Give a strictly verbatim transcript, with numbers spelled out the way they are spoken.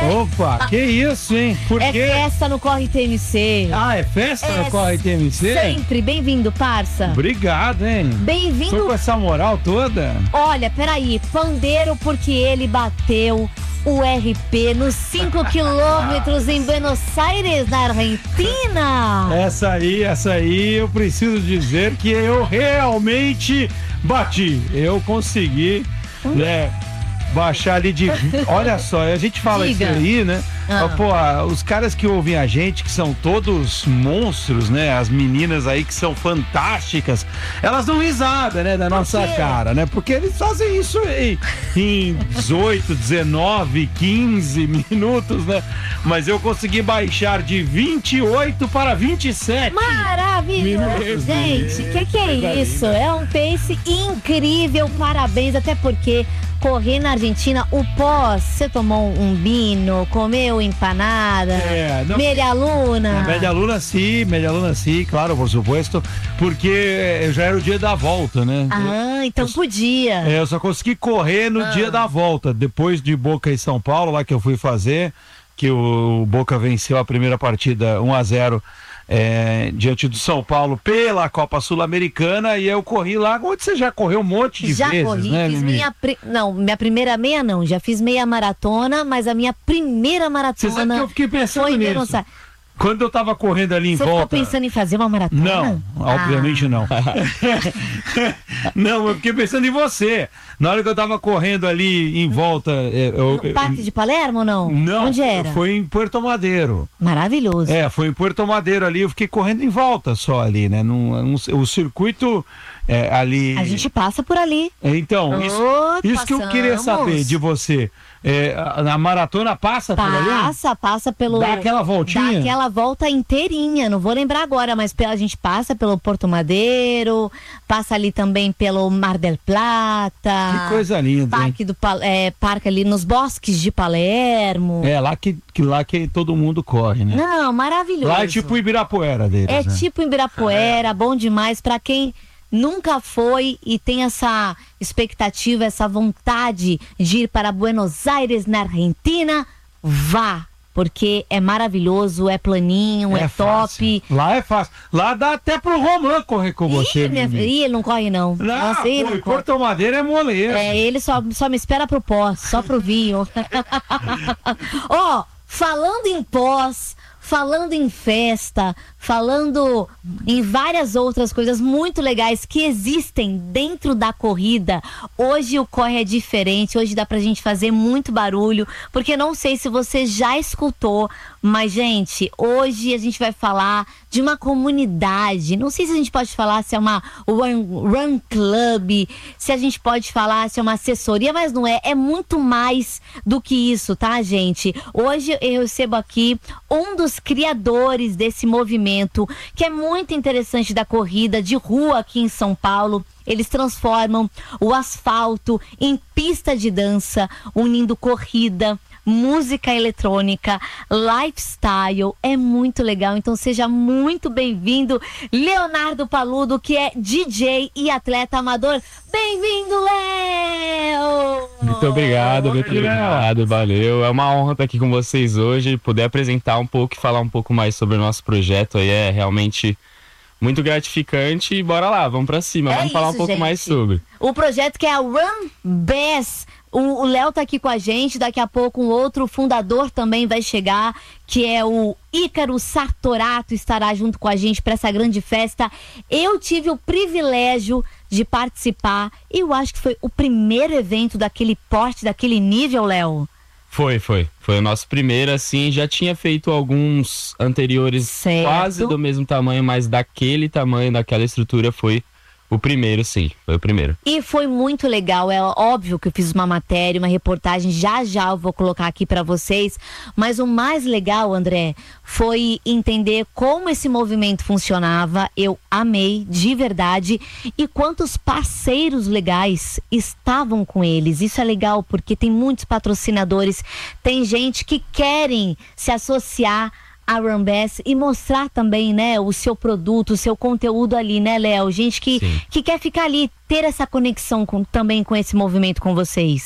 Opa, que isso, hein? Por É quê? festa no Corre T M C. Ah, é festa É no Corre T M C? Sempre. Bem-vindo, parça. Obrigado, hein? Tô Bem-vindo. com essa moral toda. Olha, peraí. Pandeiro porque ele bateu o R P nos cinco quilômetros em Buenos Aires, na Argentina. Essa aí, essa aí, eu preciso dizer que eu realmente bati. Eu consegui, né, baixar ali de... Olha só, a gente fala Diga. isso aí, né? Ah. Pô, os caras que ouvem a gente, que são todos monstros, né? As meninas aí que são fantásticas, elas dão risada, né? Da nossa quê? cara, né? Porque eles fazem isso em, em dezoito, dezenove, quinze minutos, né? Mas eu consegui baixar de vinte e oito para vinte e sete. Maravilhoso, Meu gente. O que, que é Coisa isso? linda. É um pace incrível. Parabéns, até porque correr na Argentina, o pós, você tomou um vinho, comeu empanada, É, não- meia luna. Média aluna sim, média aluna sim, claro, por supuesto, porque já era o dia da volta, né? Ah, então podia. É, eu só consegui correr no Ah. dia da volta, depois de Boca e São Paulo, lá que eu fui fazer, que o Boca venceu a primeira partida um a zero é, diante do São Paulo pela Copa Sul-Americana, e eu corri lá, onde você já correu um monte de Já vezes, corri, né, fiz Mimi? minha. Pri... Não, minha primeira meia não, já fiz meia maratona, mas a minha primeira Você sabe maratona que eu fiquei pensando foi em nisso. Buenos Aires. Quando eu tava correndo ali em Você volta... ficou pensando em fazer uma maratona? Não, obviamente Ah. não. Não, eu fiquei pensando em você. Na hora que eu tava correndo ali em volta... é, Eu, No Parque de Palermo ou não? Não, Onde era? foi em Puerto Madeiro. Maravilhoso. É, foi em Puerto Madeiro ali, eu fiquei correndo em volta só ali, né? Num, num- o circuito é, ali... A gente passa por ali. Então, isso, Ô, isso que eu queria passamos. saber de você. É, a, a maratona passa por ali? Passa, passa pelo. Dá aquela voltinha? Dá aquela volta inteirinha. Não vou lembrar agora, mas pe- a gente passa pelo Porto Madeiro, passa ali também pelo Mar del Plata. Que coisa linda, hein? Parque do Pal- é, parque ali nos bosques de Palermo. É, lá que, que, lá que todo mundo corre, né? Não, maravilhoso. Lá é tipo Ibirapuera deles, É né? tipo Ibirapuera, bom demais pra quem nunca foi e tem essa expectativa, essa vontade de ir para Buenos Aires, na Argentina, vá, porque é maravilhoso, é planinho, é, fácil. top. Lá é fácil. Lá dá até pro Romã correr com você, Ih, minha Mimi. filha, ih, ele não corre não. Não, Nossa, ele pô, não em corre. Porto Madeiro é moleiro. É, ele só, só me espera pro pós, só pro vinho. Ó, falando em pós, falando em festa, falando em várias outras coisas muito legais que existem dentro da corrida, hoje o corre é diferente, hoje dá pra gente fazer muito barulho, porque não sei se você já escutou, mas gente, hoje a gente vai falar de uma comunidade, não sei se a gente pode falar se é uma run, run club, se a gente pode falar se é uma assessoria, mas não é, é muito mais do que isso, tá, gente? Hoje eu recebo aqui um dos criadores desse movimento, que é muito interessante, da corrida de rua aqui em São Paulo. Eles transformam o asfalto em pista de dança, unindo corrida, música eletrônica, lifestyle. É muito legal, então seja muito bem-vindo, Leonardo Paludo, que é D J e atleta amador. Bem-vindo, Léo! Muito obrigado, Oi, muito Léo. obrigado, valeu. É uma honra estar aqui com vocês hoje, poder apresentar um pouco e falar um pouco mais sobre o nosso projeto aí, é realmente muito gratificante. E bora lá, vamos pra cima, É vamos falar um isso, pouco gente. mais sobre. O projeto que é a Run Bass. O o Léo tá aqui com a gente, daqui a pouco um outro fundador também vai chegar, que é o Ícaro Sartorato, estará junto com a gente para essa grande festa. Eu tive o privilégio de participar e eu acho que foi o primeiro evento daquele porte, daquele nível, Léo. Foi, foi. Foi o nosso primeiro, assim, já tinha feito alguns anteriores Certo. quase do mesmo tamanho, mas daquele tamanho, daquela estrutura, foi o primeiro, sim, foi o primeiro. E foi muito legal, é óbvio que eu fiz uma matéria, uma reportagem, já já eu vou colocar aqui pra vocês, mas o mais legal, André, foi entender como esse movimento funcionava. Eu amei, de verdade, e quantos parceiros legais estavam com eles. Isso é legal porque tem muitos patrocinadores, tem gente que querem se associar a Run Bass e mostrar também, né, o seu produto, o seu conteúdo ali, né, Léo? Gente que, que quer ficar ali, ter essa conexão com, também com esse movimento com vocês.